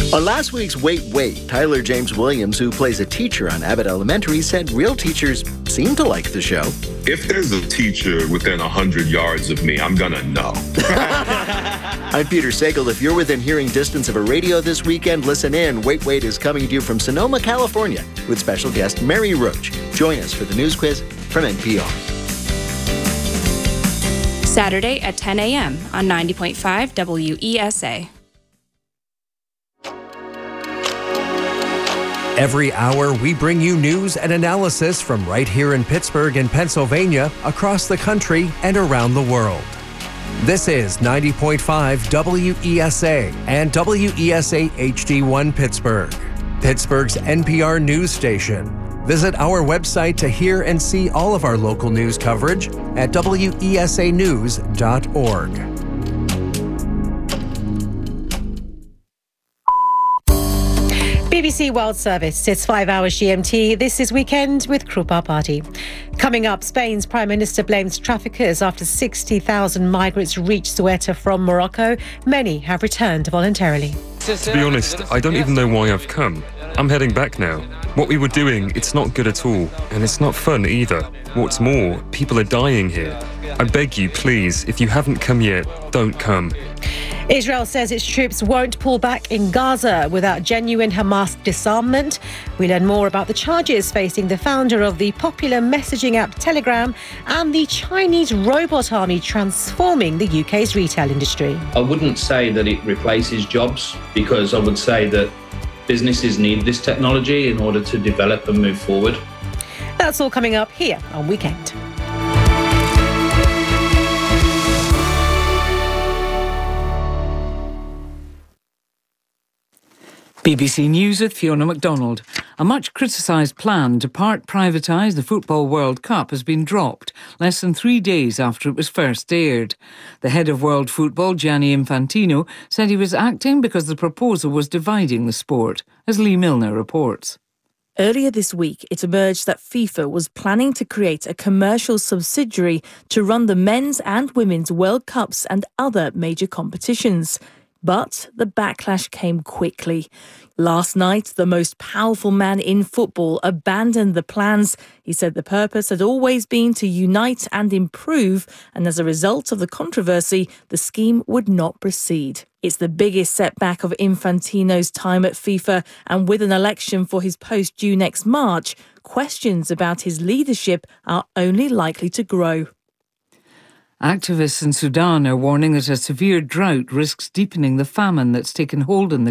On last week's Wait, Tyler James Williams, who plays a teacher on Abbott Elementary, said real teachers seem to like the show. If there's a teacher within 100 yards of me, I'm gonna know. I'm Peter Sagal. If you're within hearing distance of a radio this weekend, listen in. Wait is coming to you from Sonoma, California, with special guest Mary Roach. Join us for the news quiz from NPR. Saturday at 10 a.m. on 90.5 WESA. Every hour, we bring you news and analysis from right here in Pittsburgh and Pennsylvania, across the country, and around the world. This is 90.5 WESA and WESA HD1 Pittsburgh, Pittsburgh's NPR news station. Visit our website to hear and see all of our local news coverage at wesanews.org. BBC World Service. It's 5 hours GMT. This is Weekend with Krupa Party. Coming up, Spain's Prime Minister blames traffickers after 60,000 migrants reached Ceuta from Morocco. Many have returned voluntarily. To be honest, I don't even know why I've come. I'm heading back now. What we were doing, it's not good at all, and it's not fun either. What's more, people are dying here. I beg you, please, if you haven't come yet, don't come. Israel says its troops won't pull back in Gaza without genuine Hamas disarmament. We learn more about the charges facing the founder of the popular messaging app Telegram and the Chinese robot army transforming the UK's retail industry. I wouldn't say that it replaces jobs, because I would say that businesses need this technology in order to develop and move forward. That's all coming up here on Weekend. BBC News with Fiona MacDonald. A much criticised plan to part privatise the Football World Cup has been dropped less than 3 days after it was first aired. The head of World Football, Gianni Infantino, said he was acting because the proposal was dividing the sport, as Lee Milner reports. Earlier this week, it emerged that FIFA was planning to create a commercial subsidiary to run the men's and women's World Cups and other major competitions. But the backlash came quickly. Last night, the most powerful man in football abandoned the plans. He said the purpose had always been to unite and improve, and as a result of the controversy, the scheme would not proceed. It's the biggest setback of Infantino's time at FIFA, and with an election for his post due next March, questions about his leadership are only likely to grow. Activists in Sudan are warning that a severe drought risks deepening the famine that's taken hold in the